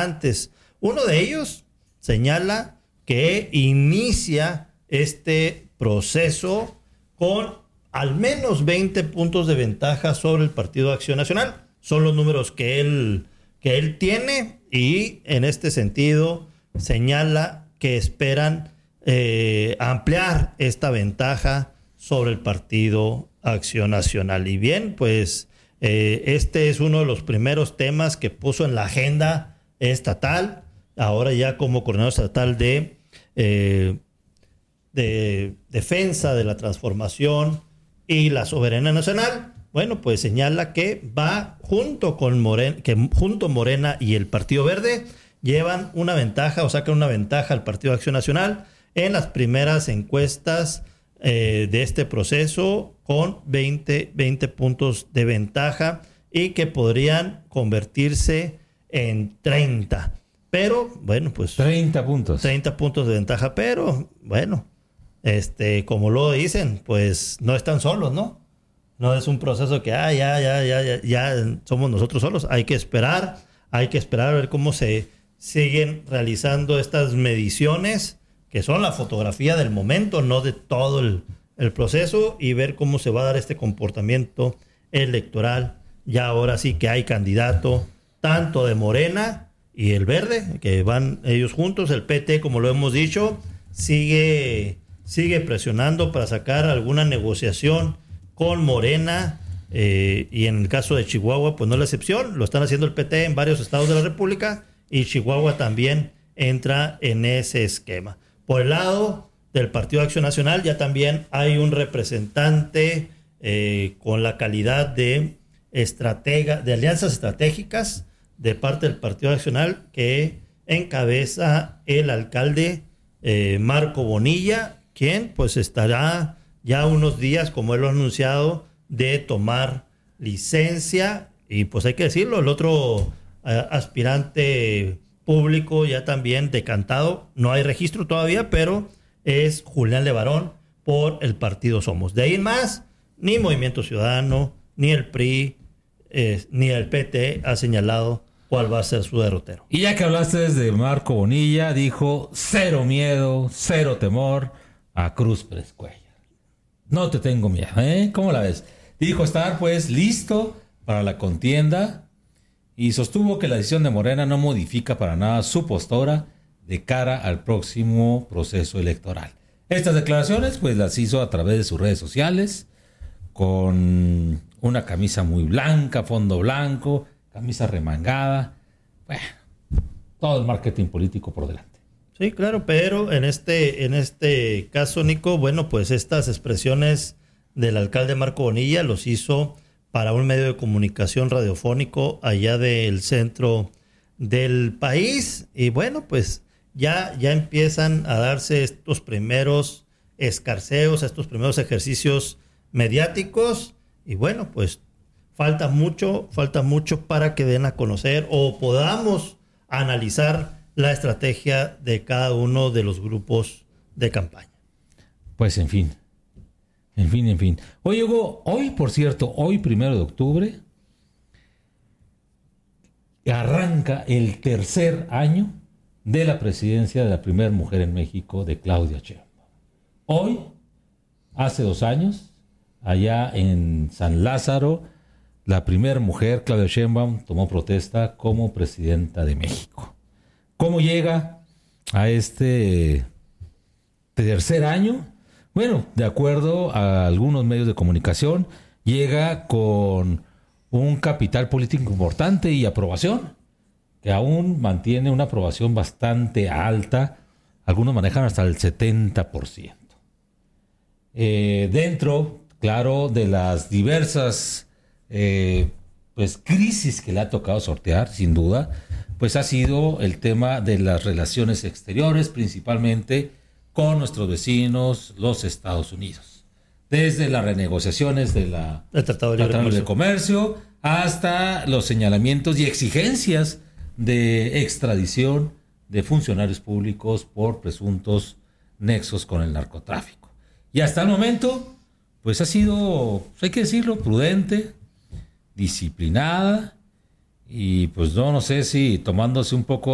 representantes. Uno de ellos señala que inicia este proceso con al menos 20 puntos de ventaja sobre el Partido Acción Nacional. Son los números que él tiene, y en este sentido señala que esperan ampliar esta ventaja sobre el Partido Acción Nacional. Y bien, pues este es uno de los primeros temas que puso en la agenda estatal, ahora ya como coordinador estatal de defensa de la transformación y la soberanía nacional. Bueno, pues señala que va junto Morena y el Partido Verde llevan una ventaja, o sacan una ventaja al Partido Acción Nacional en las primeras encuestas de este proceso, con 20 puntos de ventaja, y que podrían convertirse en 30. Pero, bueno, pues 30 puntos. 30 puntos de ventaja, pero, bueno, como lo dicen, pues no están solos, ¿no? No es un proceso que, ya somos nosotros solos. Hay que esperar a ver cómo se siguen realizando estas mediciones, que son la fotografía del momento, no de todo el proceso, y ver cómo se va a dar este comportamiento electoral. Ya ahora sí que hay candidato tanto de Morena y el Verde, que van ellos juntos. El PT, como lo hemos dicho, sigue presionando para sacar alguna negociación con Morena, y en el caso de Chihuahua, pues no es la excepción. Lo están haciendo el PT en varios estados de la República, y Chihuahua también entra en ese esquema. Por el lado del Partido Acción Nacional, ya también hay un representante con la calidad de estratega de alianzas estratégicas de parte del Partido Nacional, que encabeza el alcalde Marco Bonilla, quien pues estará ya unos días, como él lo ha anunciado, de tomar licencia. Y pues hay que decirlo, el otro aspirante público ya también decantado, no hay registro todavía, pero es Julián Levarón por el partido Somos. De ahí en más, ni Movimiento Ciudadano, ni el PRI, ni el PT ha señalado cuál va a ser su derrotero. Y ya que hablaste de Marco Bonilla, dijo: cero miedo, cero temor a Cruz Pérez Cuellar. No te tengo miedo, ¿eh? ¿Cómo la ves? Dijo estar pues listo para la contienda, y sostuvo que la decisión de Morena no modifica para nada su postura de cara al próximo proceso electoral. Estas declaraciones pues las hizo a través de sus redes sociales, con una camisa muy blanca, fondo blanco, camisa remangada. Bueno, todo el marketing político por delante. Sí, claro, pero en este caso, Nico, bueno, pues estas expresiones del alcalde Marco Bonilla los hizo para un medio de comunicación radiofónico allá del centro del país. Y bueno, pues ya empiezan a darse estos primeros escarceos, estos primeros ejercicios mediáticos. Y bueno, pues falta mucho para que den a conocer o podamos analizar la estrategia de cada uno de los grupos de campaña. Pues en fin. Oye, Hugo, hoy, por cierto, hoy 1 de octubre, arranca el tercer año de la presidencia de la primera mujer en México, de Claudia Sheinbaum. Hoy, hace 2 años, allá en San Lázaro, la primera mujer, Claudia Sheinbaum, tomó protesta como presidenta de México. ¿Cómo llega a este tercer año? Bueno, de acuerdo a algunos medios de comunicación, llega con un capital político importante y aprobación, que aún mantiene una aprobación bastante alta. Algunos manejan hasta el 70%. Dentro, claro, de las diversas pues crisis que le ha tocado sortear, sin duda, pues ha sido el tema de las relaciones exteriores, principalmente con nuestros vecinos, los Estados Unidos. Desde las renegociaciones del Tratado de Libre Comercio hasta los señalamientos y exigencias de extradición de funcionarios públicos por presuntos nexos con el narcotráfico. Y hasta el momento, pues ha sido, hay que decirlo, prudente, disciplinada, y pues no sé si tomándose un poco